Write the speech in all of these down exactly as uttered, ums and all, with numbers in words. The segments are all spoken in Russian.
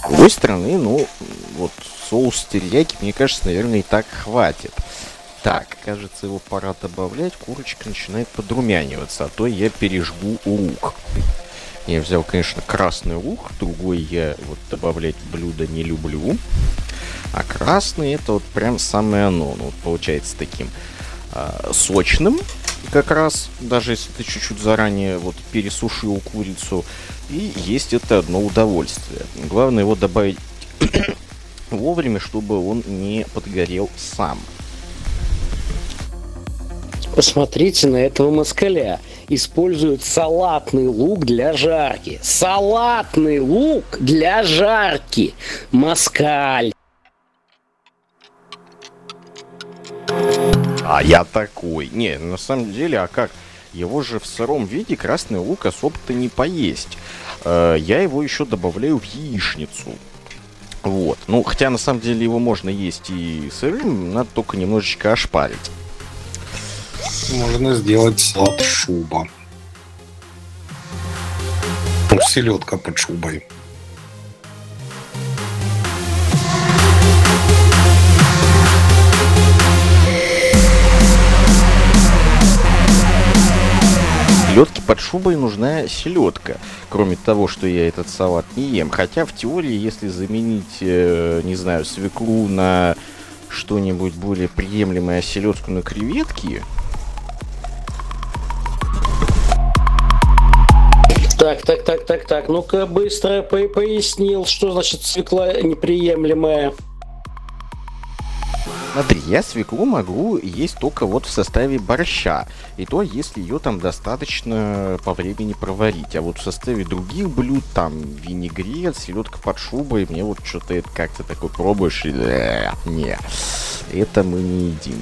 другой стороны, ну, вот соус терияки, мне кажется, наверное, и так хватит. Так, кажется, его пора добавлять. Курочка начинает подрумяниваться, а то я пережгу лук. Я взял, конечно, красный лук, другой я вот добавлять в блюдо не люблю. А красный это вот прям самое оно. Ну, вот получается таким э, сочным, как раз, даже если ты чуть-чуть заранее вот пересушил курицу. И есть это одно удовольствие. Главное его добавить вовремя, чтобы он не подгорел сам. Посмотрите на этого москаля. Используют салатный лук для жарки. Салатный лук для жарки. Москаль. А я такой. Не, на самом деле, а как? Его же в сыром виде красный лук особо-то не поесть. Э, я его еще добавляю в яичницу. Вот. Ну, хотя на самом деле его можно есть и сырым, надо только немножечко ошпарить. Можно сделать салат шуба. Ну, селедка под шубой. Селедке под шубой нужна селедка. Кроме того, что я этот салат не ем. Хотя в теории, если заменить, э, не знаю, свеклу на что-нибудь более приемлемое, селедку на креветки. Так, так, так, так, так. Ну-ка, быстро по- пояснил, что значит свекла неприемлемая. Смотри, я свеклу могу есть только вот в составе борща. И то, если ее там достаточно по времени проварить. А вот в составе других блюд, там, винегрет, селедка под шубой, мне вот что-то это как-то такое пробуешь и... Не, это мы не едим.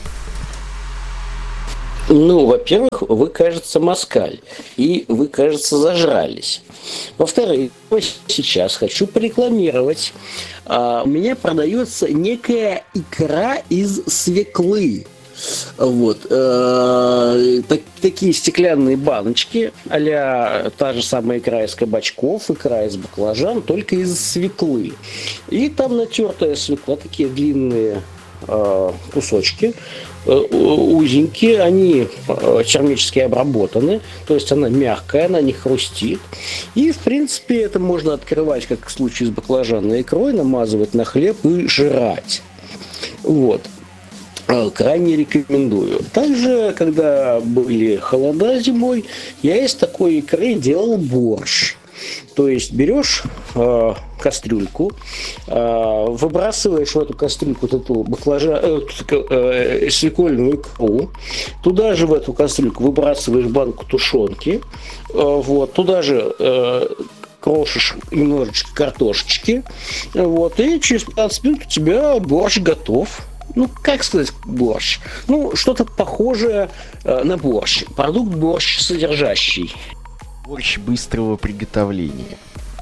Ну, во-первых, вы, кажется, москаль, и вы, кажется, зажрались. Во-вторых, сейчас хочу порекламировать. А, у меня продается некая икра из свеклы. Вот. Э, так, такие стеклянные баночки, а-ля та же самая икра из кабачков, икра из баклажан, только из свеклы. И там натертая свекла, такие длинные э, кусочки, узенькие, они термически обработаны, то есть она мягкая, она не хрустит. И, в принципе, это можно открывать, как в случае с баклажанной икрой, намазывать на хлеб и жрать. Вот. Крайне рекомендую. Также, когда были холода зимой, я из такой икры делал борщ. То есть берешь э, кастрюльку, э, выбрасываешь в эту кастрюльку вот эту баклажа, э, э, свекольную икру, туда же в эту кастрюльку выбрасываешь банку тушенки, э, вот, туда же э, крошишь немножечко картошечки, вот, и через пятнадцать минут у тебя борщ готов. Ну, как сказать борщ? Ну, что-то похожее э, на борщ. Продукт борщ содержащий. Борщ быстрого приготовления.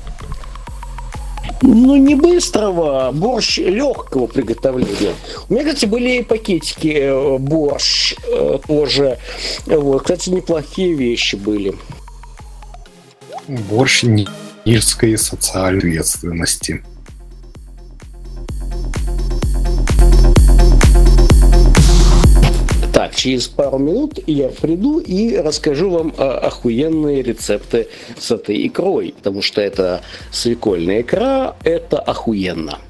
Ну, не быстрого, борщ легкого приготовления. У меня, кстати, были пакетики э, борщ э, тоже. Вот, кстати, неплохие вещи были. Борщ нижской социальной ответственности. Так, через пару минут я приду и расскажу вам э, охуенные рецепты с этой икрой, потому что это свекольная икра, это охуенно.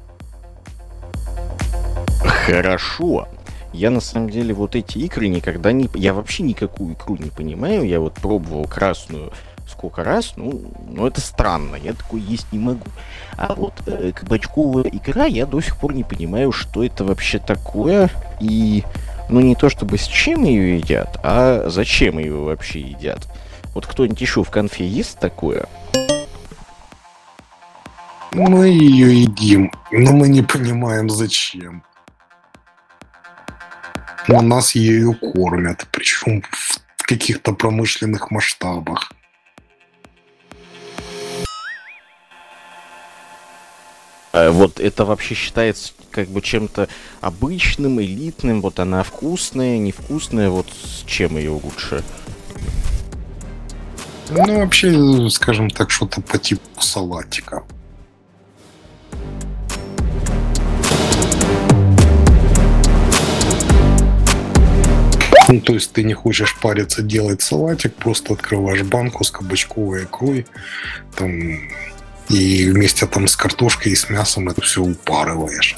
Хорошо. Я на самом деле вот эти икры никогда не... Я вообще никакую икру не понимаю. Я вот пробовал красную сколько раз, ну, ну это странно, я такой есть не могу. А вот э, кабачковая икра, я до сих пор не понимаю, что это вообще такое. И, ну, не то чтобы с чем ее едят, а зачем ее вообще едят. Вот кто-нибудь еще в конфе ест такое? Мы ее едим, но мы не понимаем зачем. Но нас ею кормят, причем в каких-то промышленных масштабах. А вот это вообще считается как бы чем-то обычным, элитным. Вот она вкусная, невкусная. Вот с чем ее лучше? Ну, вообще, скажем так, что-то по типу салатика. Ну, то есть ты не хочешь париться, делать салатик, просто открываешь банку с кабачковой икрой, там, и вместе там с картошкой и с мясом это все упарываешь.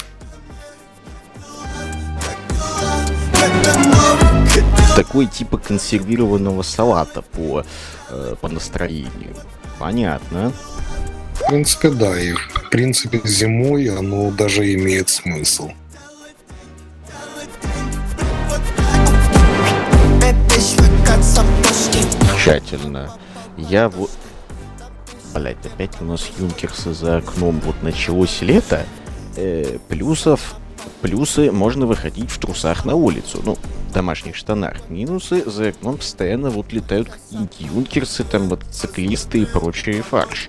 Такой типа консервированного салата по, э, по настроению. Понятно. В принципе, да, и в принципе зимой оно даже имеет смысл. Тщательно. Я вот... Блять, опять у нас юнкерсы за окном. Вот началось лето. Э, плюсов... Плюсы, можно выходить в трусах на улицу. Ну, в домашних штанах. Минусы, за окном постоянно вот летают какие-нибудь юнкерсы, там, мотоциклисты и прочие фарш.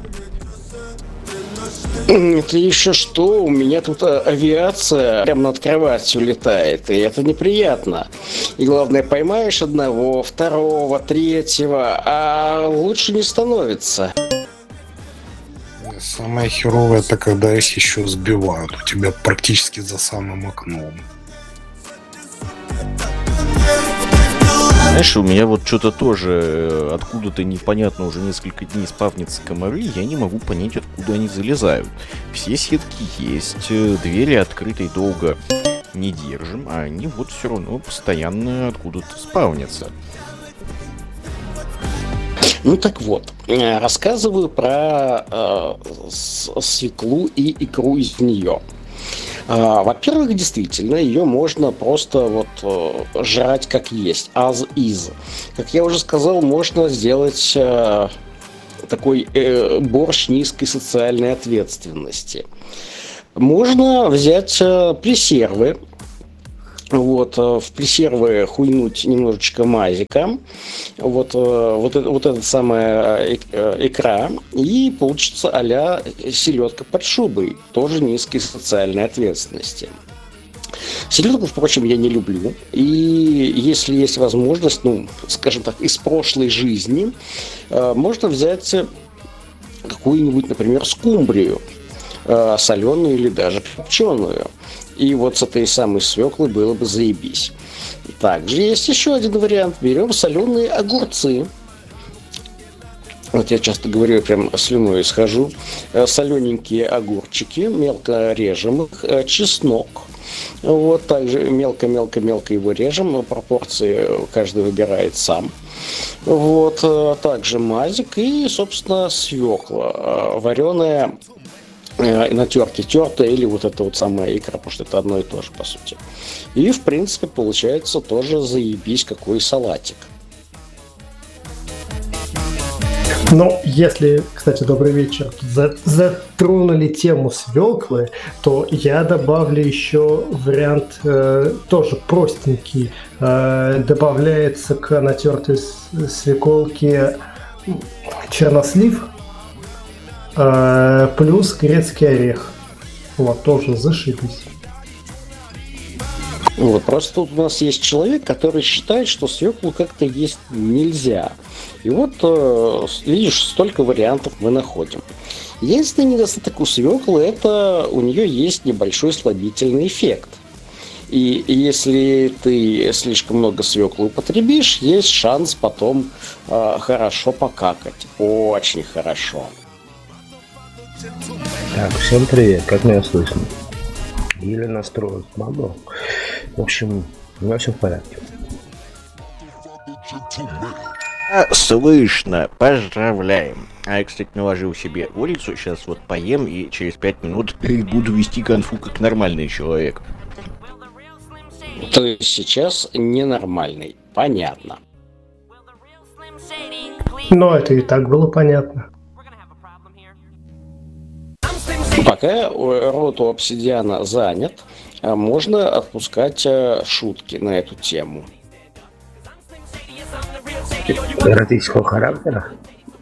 Это еще что? У меня тут авиация прямо над кроватью летает, и это неприятно. И главное, поймаешь одного, второго, третьего, а лучше не становится. Самое херовое — это когда их еще сбивают у тебя практически за самым окном. Знаешь, у меня вот что-то тоже откуда-то непонятно уже несколько дней спавнятся комары, я не могу понять, откуда они залезают. Все сетки есть, двери открытой долго не держим, а они вот все равно постоянно откуда-то спавнятся. Ну так вот, рассказываю про э, свеклу и икру из нее. Во-первых, действительно, ее можно просто вот э, жрать как есть, as is. Как я уже сказал, можно сделать э, такой э, борщ низкой социальной ответственности. Можно взять э, пресервы, вот, э, в пресервы хуйнуть немножечко мазика, вот, э, вот, вот эта самая э, икра, и получится а-ля селедка под шубой, тоже низкой социальной ответственности. Селедку, впрочем, я не люблю, и если есть возможность, ну, скажем так, из прошлой жизни, э, можно взять какую-нибудь, например, скумбрию, э, соленую или даже копченую. И вот с этой самой свеклой было бы заебись. Также есть еще один вариант. Берем соленые огурцы. Вот я часто говорю, я прям слюной исхожу. Солененькие огурчики, мелко режем их, чеснок. Вот также мелко-мелко-мелко его режем. Пропорции каждый выбирает сам. Вот также мазик и, собственно, свекла вареная на терке тертая или вот это вот самая икра, потому что это одно и то же, по сути. И, в принципе, получается тоже заебись какой салатик. Ну, если, кстати, добрый вечер, за- затронули тему свеклы, то я добавлю еще вариант э, тоже простенький. Э, добавляется к натертой свеколке чернослив, э, плюс грецкий орех. Вот, тоже зашибись. Вот, просто тут у нас есть человек, который считает, что свеклу как-то есть нельзя. И вот, э, видишь, столько вариантов мы находим. Единственный недостаток у свеклы — это у нее есть небольшой слабительный эффект. И если ты слишком много свеклы употребишь, есть шанс потом э, хорошо покакать. Очень хорошо. Так, всем привет, как меня слышно? Или настроить могу. В общем, у меня все в порядке. А, слышно, поздравляем. А я, кстати, наложил себе улицу, сейчас вот поем и через пять минут буду вести конфу как нормальный человек. То есть сейчас ненормальный. Понятно. Но это и так было понятно. Пока рот у обсидиана занят, можно отпускать шутки на эту тему. Эротического характера?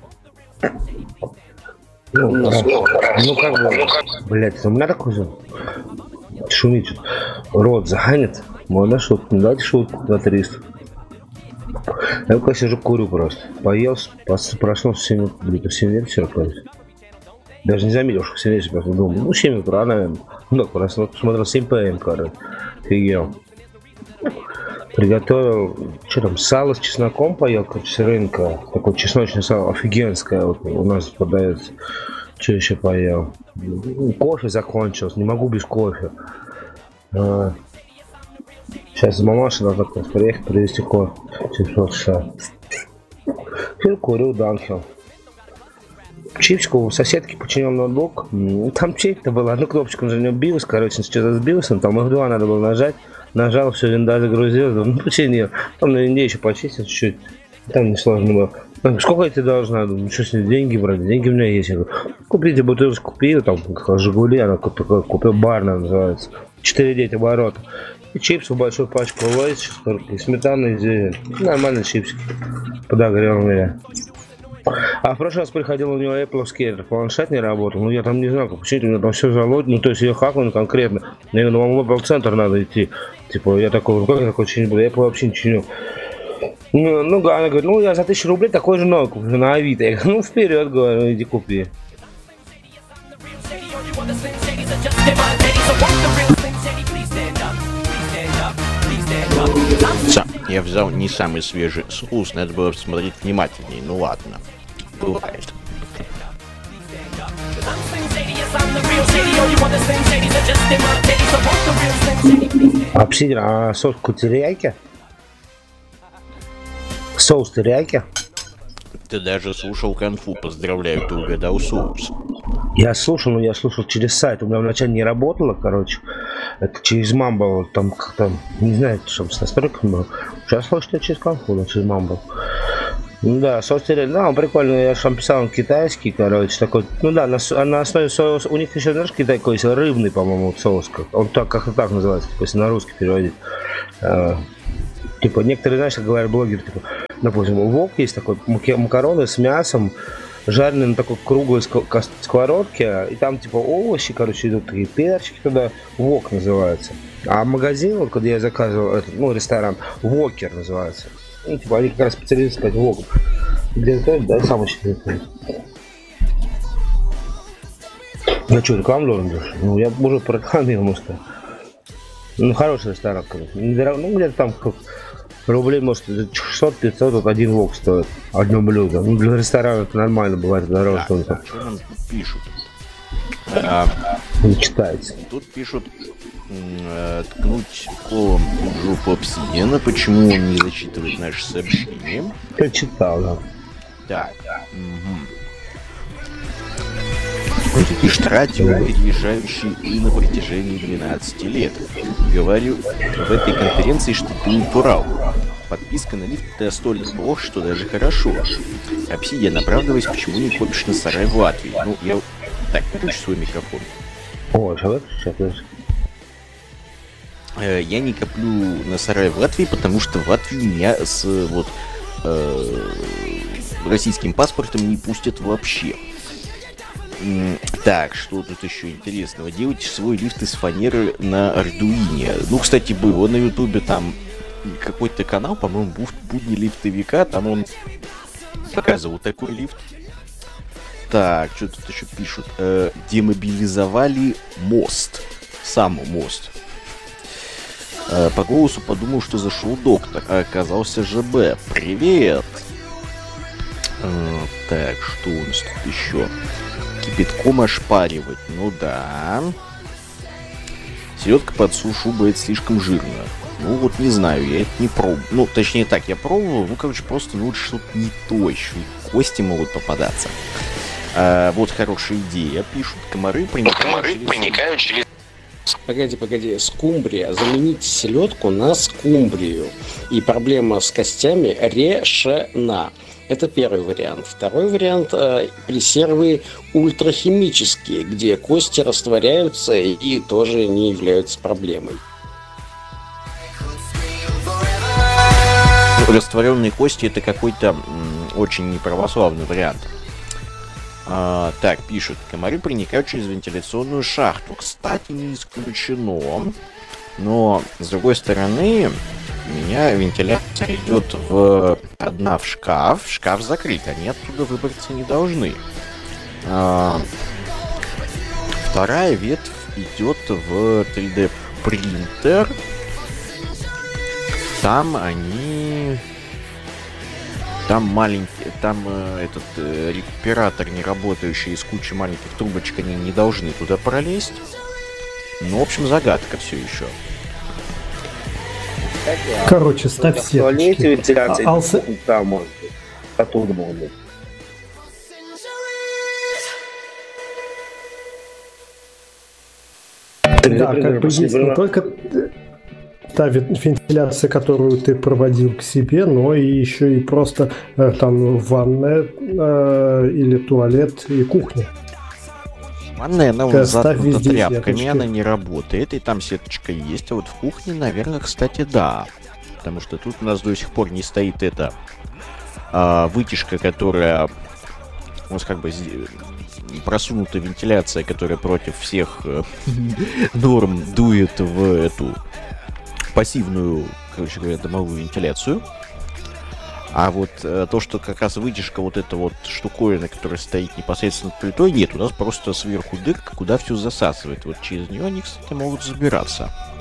Ну, Ну, раз- ну как бы, блять, у меня такой же шумит, рот занят, можно шутку, ну, давайте шутку на триста. Я пока сижу курю просто, поел, пос- проснулся в семь утра, где-то в семь вечера, кажется. Даже не заметил, что в семь вечера, просто думал, ну семь утра, наверное. Ну так, проснулся, смотрел семь пэ эм, короче, офигел. Приготовил, что там, сало с чесноком поел, короче, с рынка. Такое чесночное сало, офигенское, вот у нас продается. Что еще поел? Кофе закончился, не могу без кофе. А, сейчас мамаша должна приехать, привезти кофе. Через полчаса. Фил курил Данхил. Чипсику у соседки починил ноутбук. Там чей-то была, одну кнопочку на нем билась, короче, что-то сбился, там эф два надо было нажать. Нажал, все, винда загрузил, ну починил. Там на винде еще почистил чуть-чуть. Там не сложно было. Ну, сколько я тебе должна? Ну что с ней, деньги брать? Деньги у меня есть. Я говорю, купите бутылочку пива, там, Жигули, она купила, купил барна, называется. четыре девять оборота. И чипсы, большую пачку лейс, и сметана, и зелень. Нормальные чипсики. Подогрел меня. А в прошлый раз приходил, у него Apple планшет не работал, ну я там не знаю, как починить, у меня там все залодно, ну то есть я хакнул конкретно. Мне на Mobile центр надо идти. Типа я такой, как я такой чинить буду, я Apple вообще не чиню. Ну, ну, она говорит, ну я за тысячу рублей такой же новый куплю на Авито. Я говорю, ну вперед, говорю, иди купи. Я взял не самый свежий соус, надо было посмотреть внимательнее, ну ладно. Бывает. Обсидиан, а соус терияки? Соус терияки? Ты даже слушал конфу, поздравляю, ты угадал соус. Я слушал, но я слушал через сайт. У меня вначале не работало, короче. Это через Mumble, там как-то, не знаю, что с настройками было. Сейчас слышу, что через конфу, но через Mumble. Ну да, соус терияки, да, он прикольный, я же там писал, он китайский, короче, такой, ну да, на, на основе соуса, у них еще, знаешь, такой есть рыбный, по-моему, соус, он так, как-то так называется, типа, если на русский переводить. А, типа, некоторые, знаешь, как говорят блогеры, типа, допустим, вок есть такой, макароны с мясом, жареные на такой круглой сковородке, и там, типа, овощи, короче, идут такие перчики туда, вок называется. А магазин, вот, когда я заказывал, этот, ну, ресторан, Вокер называется. Ну, типа, они как раз специалисты, сказать, вок. Где то да, сам очень. Ну что, рекламу должен делать? Ну, я уже прорекламировал, может. Ну, хороший ресторан, конечно. Недорого, ну, где-то там рублей, может, шестьсот-пятьсот, вот один вок стоит. Одно блюдо. Ну, для ресторана это нормально, бывает дороже. Так, так, что нам тут пишут? А, не читается. Тут пишут э, ткнуть колом в жопу обсидиана, почему он не зачитывает наши сообщения. Я читал, да. Так. Угу. Пишет радио, переезжающий и на протяжении двенадцати лет. Говорю в этой конференции, что ты натурал. Подписка на лифт настолько плохо, что даже хорошо. Обсидиан, оправдываясь, почему не копишь на сарай в Латвии. Ну, я... Так, выключи свой микрофон. О, что сейчас? Э, я не коплю на сарай в Латвии, потому что в Латвии меня с вот э, российским паспортом не пустят вообще. Так, что тут еще интересного? Делайте свой лифт из фанеры на Ардуине. Ну, кстати, было на Ютубе там какой-то канал, по-моему, будни лифтовика, там он показывал такой лифт. Так, что тут еще пишут? Э, демобилизовали мост. Сам мост. Э, по голосу подумал, что зашел доктор, а оказался ЖБ. Привет! Э, так, что у нас тут еще? Кипятком ошпаривать. Ну да. Селедка под сушу будет слишком жирно. Ну вот не знаю, я это не пробовал. Ну, точнее так, я пробовал, ну, короче, просто ну, что-то не то еще. Кости могут попадаться. А, вот хорошая идея. Пишут, комары проникают, комары через... проникают через... Погоди, погоди, скумбрия. Замените селедку на скумбрию. И проблема с костями решена. Это первый вариант. Второй вариант э, – пресервы ультрахимические, где кости растворяются и тоже не являются проблемой. Растворенные кости — это какой-то м, очень неправославный вариант. А, так, пишут, комары проникают через вентиляционную шахту. Кстати, не исключено. Но, с другой стороны, у меня вентиляция идет в одна в шкаф. Шкаф закрыт, они оттуда выбраться не должны. А, вторая ветвь идет в три дэ принтер. там они... Там маленький, там э, этот э, рекуператор, не работающий из кучи маленьких трубочек, они не должны туда пролезть. Ну, в общем, загадка все еще. Короче, ставь В туалете сеточки. вентиляция, А, Алса- там может быть. Оттуда могут быть. Да, как бы есть не только та вен- вентиляция, которую ты проводил к себе, но и еще и просто э, там ванная э, или туалет и кухня. Ванная, она Ты вот оставь заткнута везде тряпками, сеточки. она не работает, и там сеточка есть, а вот в кухне, наверное, кстати, да. Потому что тут у нас до сих пор не стоит эта а, вытяжка, которая, у нас как бы зи- просунутая вентиляция, которая против всех э, норм дует в эту пассивную, короче говоря, домовую вентиляцию. А вот э, то, что как раз вытяжка, вот эта вот штуковина, которая стоит непосредственно над плитой, нет, у нас просто сверху дырка, куда все засасывает. Вот через нее они, кстати, могут забираться.